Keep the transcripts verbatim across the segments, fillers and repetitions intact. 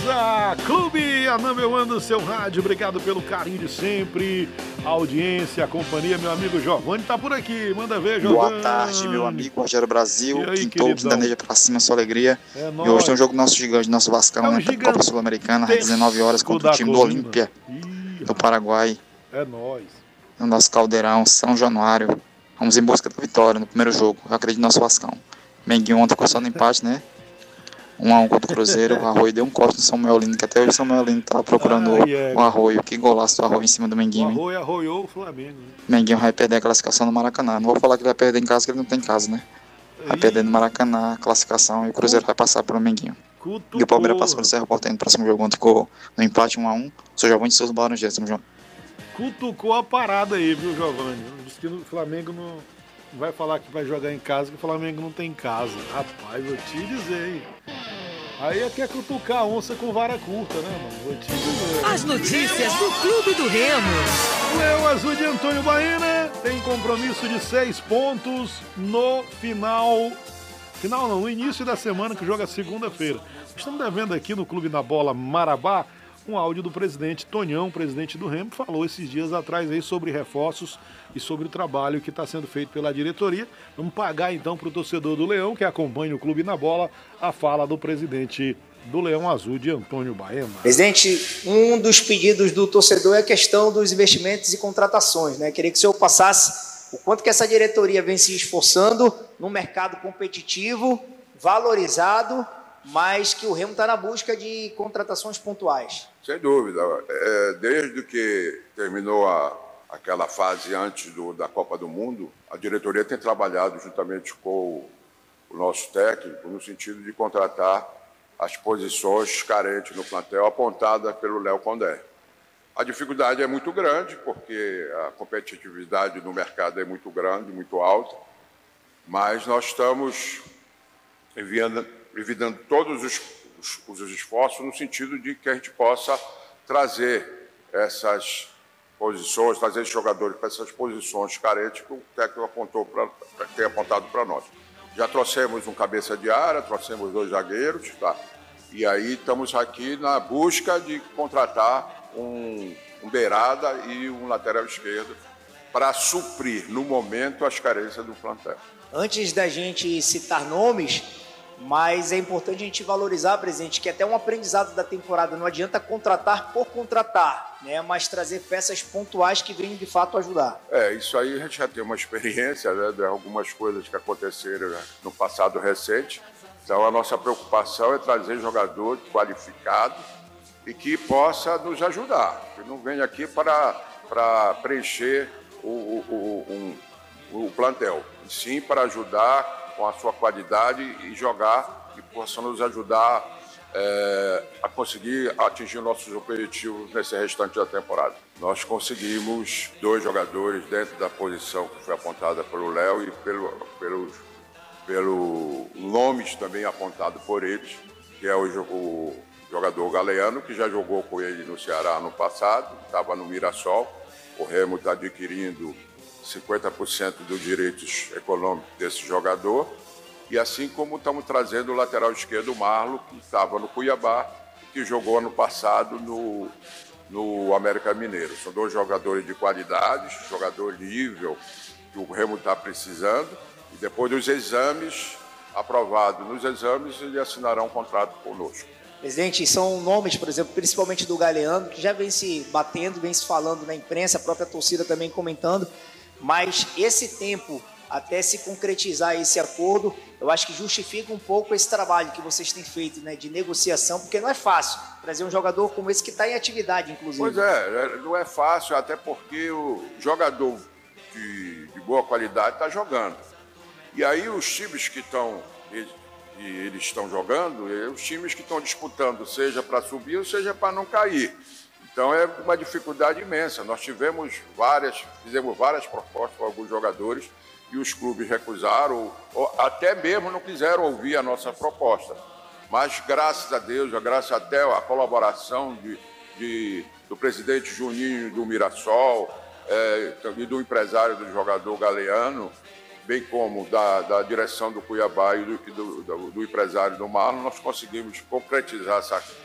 beleza? Clube a number one do seu rádio, obrigado pelo carinho de sempre, a audiência, a companhia, meu amigo Giovanni tá por aqui, manda ver, Giovanni. Boa tarde, meu amigo Rogério Brasil, E aí, quintou, queridão? quintaneja pra cima, sua alegria. É E nóis. hoje tem um jogo nosso gigante, nosso Vascão, É um né, pela Copa Sul-Americana, às dezenove horas, contra o da time do colina. Olímpia, Ih, do Paraguai, é nóis. no nosso caldeirão, São Januário. Vamos em busca da vitória no primeiro jogo, eu acredito no nosso Vascão. Menguinho ontem ficou só no empate, né? Um a um contra o Cruzeiro, o Arroio deu um corte no Samuel Lino, que até hoje o Samuel Lino tava procurando Ai, é. o Arroio. Que golaço do Arroio em cima do O Menguinho, hein? Arroio arroiou o Flamengo. Né? Menguinho vai perder a classificação no Maracanã. Não vou falar que ele vai perder em casa, que ele não tem casa, né? Vai Ih, perder no Maracanã a classificação e o Cruzeiro vai passar pelo Menguinho. cutucou. E o Palmeiras passou no Cerro Porteño no próximo jogo, ontem ficou no empate um a um. Sou Giovanni de Souza Laranjeira, tamo junto. Cutucou a parada aí, viu, Giovanni? Diz que o Flamengo não vai falar que vai jogar em casa, que o Flamengo não tem casa. Rapaz, vou te dizer, hein? Aí é que é cutucar a onça com vara curta, né, mano? Vou te dizer. As notícias do Clube do Remo. Leão Azul de Antônio Baena tem compromisso de seis pontos no final. Final não, no início da semana, que joga segunda-feira. Estamos devendo aqui no Clube na Bola Marabá um áudio do presidente Tonhão, presidente do Remo, falou esses dias atrás aí sobre reforços e sobre o trabalho que está sendo feito pela diretoria. Vamos pagar então para o torcedor do Leão, que acompanha o Clube na Bola, a fala do presidente do Leão Azul de Antônio Baena. Presidente, um dos pedidos do torcedor é a questão dos investimentos e contratações, né? Queria que o senhor passasse o quanto que essa diretoria vem se esforçando num mercado competitivo, valorizado, mas que o Remo está na busca de contratações pontuais. Sem dúvida. É, desde que terminou a, aquela fase antes do, da Copa do Mundo, a diretoria tem trabalhado juntamente com o, o nosso técnico no sentido de contratar as posições carentes no plantel apontadas pelo Léo Condé. A dificuldade é muito grande, porque a competitividade no mercado é muito grande, muito alta, mas nós estamos enviando, enviando todos os, os, os esforços no sentido de que a gente possa trazer essas posições, trazer esses jogadores para essas posições carentes que o técnico apontou pra, tem apontado para nós. Já trouxemos um cabeça de área, trouxemos dois zagueiros, tá? E aí estamos aqui na busca de contratar um, um beirada e um lateral esquerdo para suprir, no momento, as carências do plantel. Antes da gente citar nomes, mas é importante a gente valorizar, presidente, que até um aprendizado da temporada, não adianta contratar por contratar, né? Mas trazer peças pontuais que venham de fato ajudar. É, isso aí a gente já tem uma experiência, né, de algumas coisas que aconteceram no passado recente. Então a nossa preocupação é trazer jogador qualificado e que possa nos ajudar, que não venha aqui para, para preencher o, o, o, o plantel, e sim para ajudar com a sua qualidade e jogar e possa nos ajudar é, a conseguir atingir nossos objetivos nesse restante da temporada. Nós conseguimos dois jogadores dentro da posição que foi apontada pelo Léo e pelo, pelos, pelo nomes também apontado por eles, que é o, o jogador Galeano, que já jogou com ele no Ceará no passado, estava no Mirassol. O Remo está adquirindo cinquenta por cento dos direitos econômicos desse jogador, e assim como estamos trazendo o lateral esquerdo Marlo, que estava no Cuiabá, que jogou ano passado no, no América Mineiro. São dois jogadores de qualidade, jogador nível que o Remo está precisando, e depois dos exames, aprovado nos exames, ele assinará um contrato conosco. Presidente, são nomes, por exemplo, principalmente do Galeano, que já vem se batendo, vem se falando na imprensa, a própria torcida também comentando, mas esse tempo até se concretizar esse acordo, eu acho que justifica um pouco esse trabalho que vocês têm feito, né, de negociação, porque não é fácil trazer um jogador como esse que está em atividade, inclusive. Pois é, não é fácil, até porque o jogador de, de boa qualidade está jogando. E aí os times que estão... e eles estão jogando, e os times que estão disputando, seja para subir ou seja para não cair. Então é uma dificuldade imensa. Nós tivemos várias, fizemos várias propostas para alguns jogadores e os clubes recusaram, ou até mesmo não quiseram ouvir a nossa proposta. Mas graças a Deus, graças até à colaboração de, de, do presidente Juninho do Mirassol é, e do empresário do jogador Galeano, bem como da, da direção do Cuiabá e do, do, do, do empresário do Marlon, nós conseguimos concretizar essa,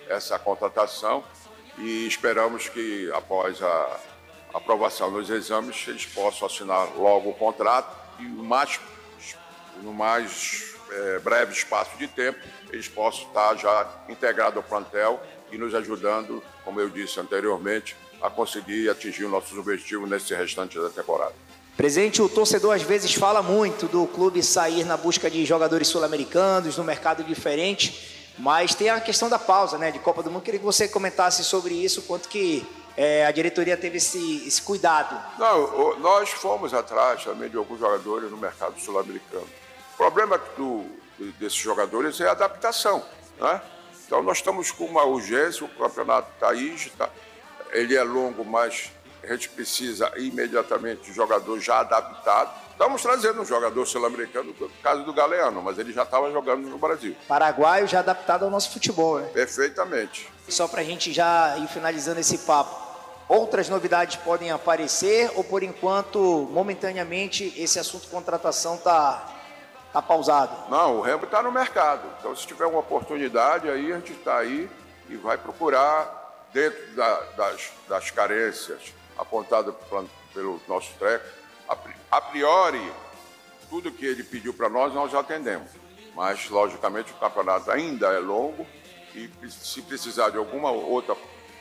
essa contratação e esperamos que, após a aprovação dos exames, eles possam assinar logo o contrato e o mais, no mais é, breve espaço de tempo eles possam estar já integrados ao plantel e nos ajudando, como eu disse anteriormente, a conseguir atingir os nossos objetivos nesse restante da temporada. Presidente, o torcedor às vezes fala muito do clube sair na busca de jogadores sul-americanos, no mercado diferente, mas tem a questão da pausa, né, de Copa do Mundo. Queria que você comentasse sobre isso, quanto que é, a diretoria teve esse, esse cuidado. Não, nós fomos atrás também de alguns jogadores no mercado sul-americano. O problema do, desses jogadores é a adaptação, né? Então nós estamos com uma urgência, o campeonato está aí, tá, ele é longo, mas a gente precisa imediatamente de jogador já adaptado. Estamos trazendo um jogador sul-americano, no caso do Galeano, mas ele já estava jogando no Brasil. Paraguaio já adaptado ao nosso futebol, né? Perfeitamente. Só para a gente já ir finalizando esse papo, outras novidades podem aparecer ou, por enquanto, momentaneamente, esse assunto de contratação está tá pausado? Não, o Remo está no mercado. Então, se tiver uma oportunidade, aí a gente está aí e vai procurar, dentro da, das, das carências apontadas pelo nosso técnico, a priori, tudo que ele pediu para nós, nós já atendemos. Mas, logicamente, o campeonato ainda é longo e se precisar de alguma outra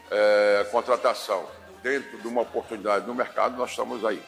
é, contratação dentro de uma oportunidade no mercado, nós estamos aí.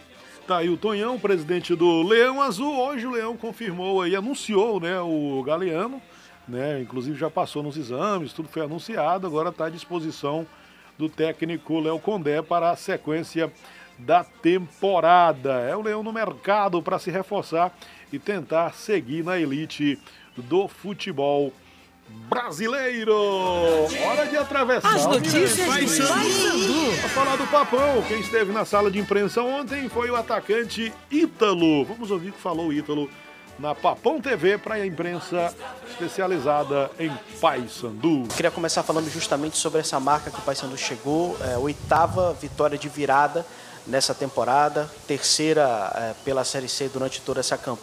Tá aí o Tonhão, presidente do Leão Azul. Hoje o Leão confirmou aí, anunciou, né, o Galeano, né, inclusive já passou nos exames, tudo foi anunciado, agora está à disposição do técnico Léo Condé para a sequência da temporada. É o Leão no mercado para se reforçar e tentar seguir na elite do futebol brasileiro. Hora de atravessar. As notícias do Paysandu. Para falar do Papão, quem esteve na sala de imprensa ontem foi o atacante Ítalo. Vamos ouvir o que falou o Ítalo na Papão T V para a imprensa especializada em Paysandu. Queria começar falando justamente sobre essa marca que o Paysandu chegou, é, oitava vitória de virada nessa temporada, terceira é, pela Série C durante toda essa campanha.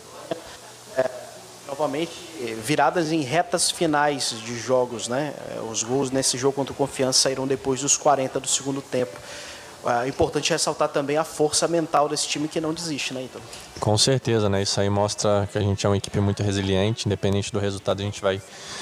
É, novamente, viradas em retas finais de jogos, né? Os gols nesse jogo contra o Confiança saíram depois dos quarenta do segundo tempo. É importante ressaltar também a força mental desse time que não desiste, né, então? Com certeza, né? Isso aí mostra que a gente é uma equipe muito resiliente, independente do resultado, a gente vai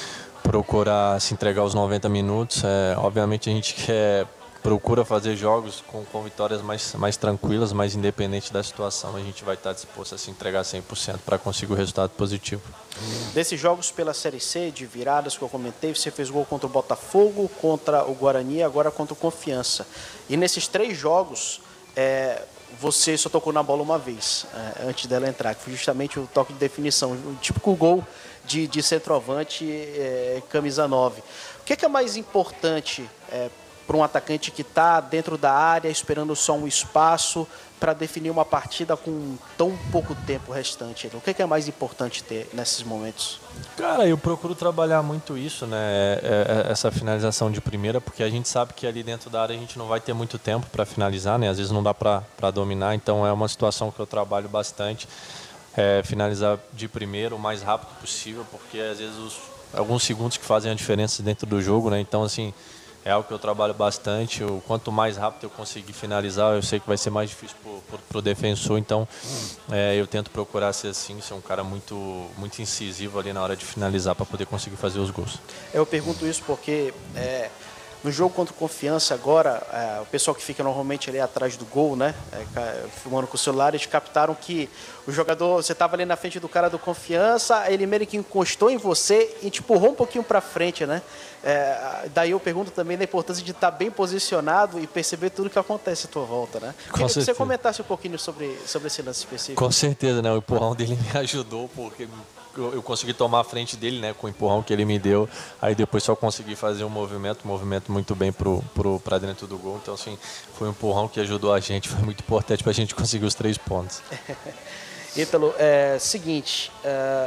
procurar se entregar aos noventa minutos. É, obviamente a gente quer, procura fazer jogos com, com vitórias mais, mais tranquilas, mas independente da situação, a gente vai estar disposto a se entregar cem por cento para conseguir o resultado positivo. Desses jogos pela Série C, de viradas que eu comentei, você fez gol contra o Botafogo, contra o Guarani e agora contra o Confiança. E nesses três jogos, é, você só tocou na bola uma vez, é, antes dela entrar, que foi justamente o toque de definição, o típico gol de, de centroavante, é, camisa nove. O que é, que é mais importante é, para um atacante que está dentro da área, esperando só um espaço para definir uma partida com tão pouco tempo restante? O que é, que é mais importante ter nesses momentos? Cara, eu procuro trabalhar muito isso, né? É, é, essa finalização de primeira, porque a gente sabe que ali dentro da área a gente não vai ter muito tempo para finalizar, né? Às vezes não dá para dominar, então é uma situação que eu trabalho bastante. É, finalizar de primeiro o mais rápido possível, porque às vezes os, alguns segundos que fazem a diferença dentro do jogo, né? Então, assim, é algo que eu trabalho bastante. O quanto mais rápido eu conseguir finalizar, eu sei que vai ser mais difícil para o defensor. Então, é, eu tento procurar ser assim, ser um cara muito, muito incisivo ali na hora de finalizar para poder conseguir fazer os gols. Eu pergunto isso porque é, no jogo contra o Confiança agora, é, o pessoal que fica normalmente ali atrás do gol, né, é, filmando com o celular, eles captaram que o jogador, você estava ali na frente do cara do Confiança, ele meio que encostou em você e te empurrou um pouquinho para frente, né? É, daí eu pergunto também da importância de estar bem posicionado e perceber tudo que acontece à tua volta, né? Com Queria certeza. que você comentasse um pouquinho sobre, sobre esse lance específico. Com certeza, né? O empurrão dele me ajudou, porque eu consegui tomar a frente dele, né? Com o empurrão que ele me deu. Aí depois só consegui fazer um movimento, um movimento muito bem pro, pro, pra dentro do gol. Então, assim, foi um empurrão que ajudou a gente, foi muito importante pra gente conseguir os três pontos. Ítalo, é seguinte, é,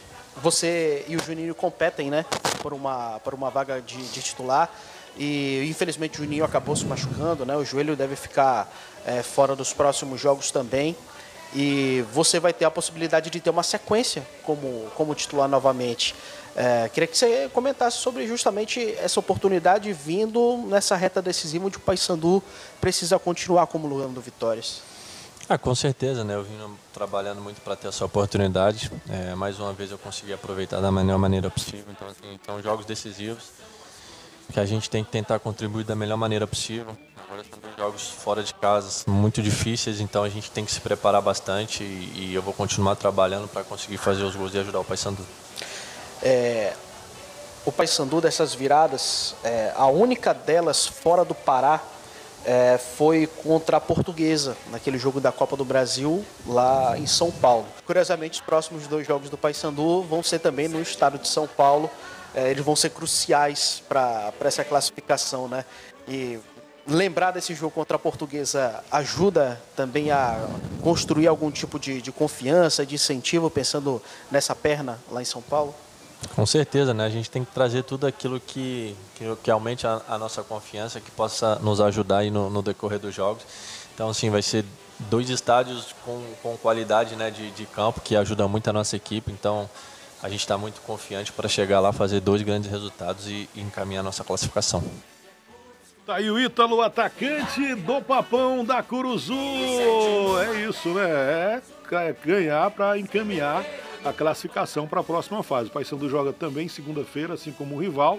você e o Juninho competem, né, por uma, por uma vaga de, de titular e infelizmente o Juninho acabou se machucando, né, o joelho deve ficar é, fora dos próximos jogos também e você vai ter a possibilidade de ter uma sequência como, como titular novamente. É, queria que você comentasse sobre justamente essa oportunidade vindo nessa reta decisiva onde o Paysandu precisa continuar acumulando vitórias. Ah, com certeza, né? Eu vim trabalhando muito para ter essa oportunidade. É, mais uma vez eu consegui aproveitar da melhor maneira possível. Então, assim, são jogos decisivos que a gente tem que tentar contribuir da melhor maneira possível. Agora são dois jogos fora de casa, muito difíceis, então a gente tem que se preparar bastante e, e eu vou continuar trabalhando para conseguir fazer os gols e ajudar o Paysandu. É, o Paysandu dessas viradas, é, a única delas fora do Pará é, foi contra a Portuguesa, naquele jogo da Copa do Brasil, lá em São Paulo. Curiosamente, os próximos dois jogos do Paysandu vão ser também no estado de São Paulo. É, eles vão ser cruciais para essa classificação, né? E lembrar desse jogo contra a Portuguesa ajuda também a construir algum tipo de, de confiança, de incentivo, pensando nessa perna lá em São Paulo? Com certeza, né? A gente tem que trazer tudo aquilo que, que, que aumente a, a nossa confiança, que possa nos ajudar aí no, no decorrer dos jogos. Então, assim, vai ser dois estádios com, com qualidade, né, de, de campo, que ajuda muito a nossa equipe. Então, a gente está muito confiante para chegar lá, fazer dois grandes resultados e, e encaminhar a nossa classificação. Tá aí o Ítalo, atacante do Papão da Curuzu. É isso, né? É ganhar para encaminhar a classificação para a próxima fase. O Paysandu joga também segunda-feira, assim como o rival,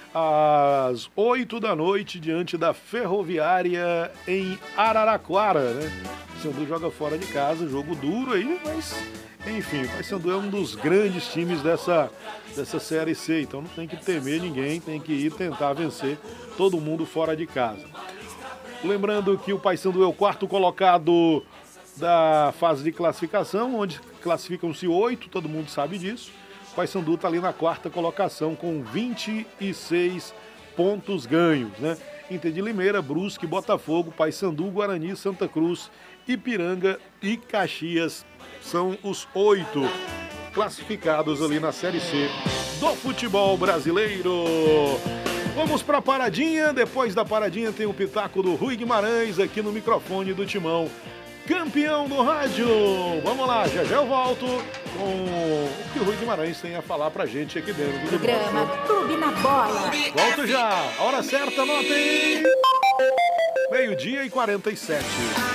às oito da noite, diante da Ferroviária em Araraquara, né? O Paysandu joga fora de casa, jogo duro aí, mas enfim, o Paysandu é um dos grandes times dessa, dessa Série C, então não tem que temer ninguém, tem que ir tentar vencer todo mundo fora de casa. Lembrando que o Paysandu é o quarto colocado da fase de classificação, onde classificam-se oito, todo mundo sabe disso. O Paysandu está ali na quarta colocação com vinte e seis pontos ganhos, né? Inter de Limeira, Brusque, Botafogo, Paysandu, Guarani, Santa Cruz, Ipiranga e Caxias são os oito classificados ali na Série C do futebol brasileiro. Vamos para a paradinha, depois da paradinha tem o pitaco do Rui Guimarães aqui no microfone do Timão. Campeão do rádio. Vamos lá, já já eu volto com o que o Rui Guimarães tem a falar pra gente aqui dentro do Programa Clube na Bola. Volto já. A hora certa, anotem. Meio-dia e quarenta e sete.